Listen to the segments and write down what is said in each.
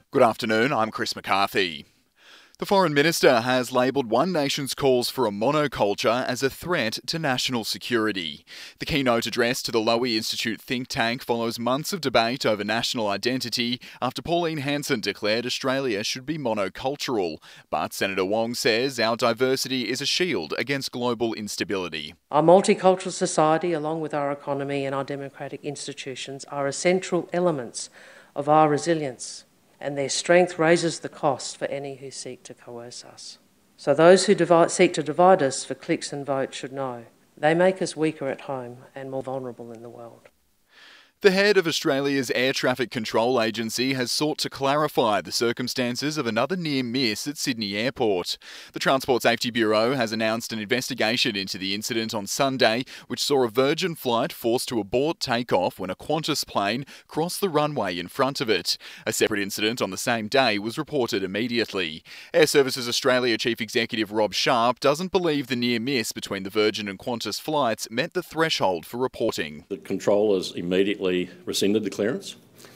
Good afternoon, I'm Chris McCarthy. The Foreign Minister has labelled one nation's calls for a monoculture as a threat to national security. The keynote address to the Lowy Institute think tank follows months of debate over national identity after Pauline Hanson declared Australia should be monocultural. But Senator Wong says our diversity is a shield against global instability. Our multicultural society, along with our economy and our democratic institutions, are essential elements of our resilience, and their strength raises the cost for any who seek to coerce us. So those who seek to divide us for clicks and votes should know they make us weaker at home and more vulnerable in the world. The head of Australia's Air Traffic Control Agency has sought to clarify the circumstances of another near miss at Sydney Airport. The Transport Safety Bureau has announced an investigation into the incident on Sunday, which saw a Virgin flight forced to abort takeoff when a Qantas plane crossed the runway in front of it. A separate incident on the same day was reported immediately. Air Services Australia Chief Executive Rob Sharp doesn't believe the near miss between the Virgin and Qantas flights met the threshold for reporting. The controllers immediately rescinded the clearance.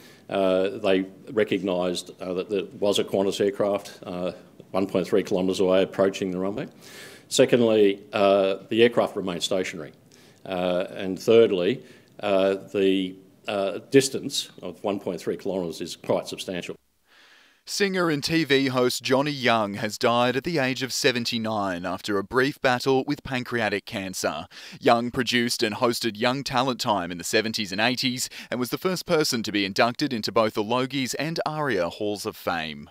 They recognised that there was a Qantas aircraft 1.3 kilometres away approaching the runway. Secondly, the aircraft remained stationary. And thirdly, the distance of 1.3 kilometres is quite substantial. Singer and TV host Johnny Young has died at the age of 79 after a brief battle with pancreatic cancer. Young produced and hosted Young Talent Time in the 70s and 80s and was the first person to be inducted into both the Logies and ARIA Halls of Fame.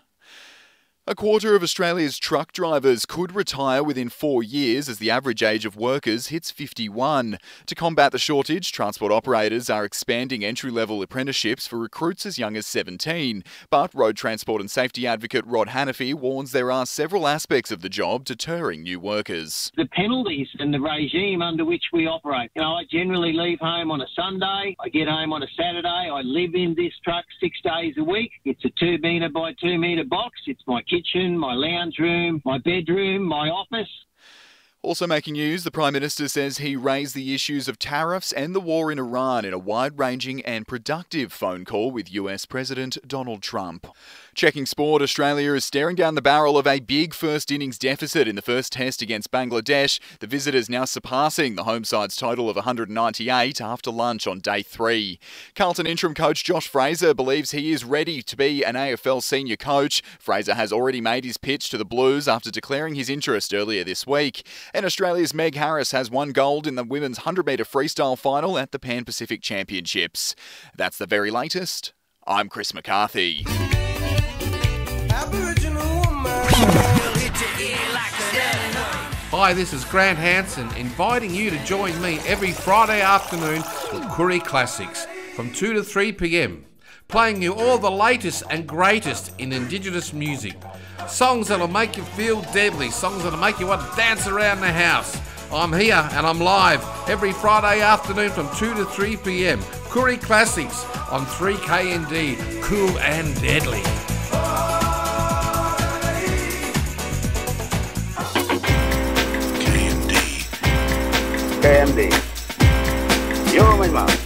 A quarter of Australia's truck drivers could retire within 4 years as the average age of workers hits 51. To combat the shortage, transport operators are expanding entry-level apprenticeships for recruits as young as 17. But road transport and safety advocate Rod Hannafy warns there are several aspects of the job deterring new workers. The penalties and the regime under which we operate. I generally leave home on a Sunday, I get home on a Saturday, I live in this truck 6 days a week. It's a 2 metre by 2 metre box, it's my kitchen, my lounge room, my bedroom, my office. Also making news, the Prime Minister says he raised the issues of tariffs and the war in Iran in a wide-ranging and productive phone call with US President Donald Trump. Checking sport, Australia is staring down the barrel of a big first innings deficit in the first test against Bangladesh, the visitors now surpassing the home side's total of 198 after lunch on day 3. Carlton interim coach Josh Fraser believes he is ready to be an AFL senior coach. Fraser has already made his pitch to the Blues after declaring his interest earlier this week. And Australia's Meg Harris has won gold in the women's 100-metre freestyle final at the Pan Pacific Championships. That's the very latest. I'm Chris McCarthy. Hi, this is Grant Hansen, inviting you to join me every Friday afternoon for Koori Classics from 2 to 3 p.m, playing you all the latest and greatest in Indigenous music. Songs that'll make you feel deadly, songs that'll make you want to dance around the house. I'm here and I'm live every Friday afternoon from 2 to 3 p.m. Koori Classics on 3KND, cool and deadly. KMD. You're my mom.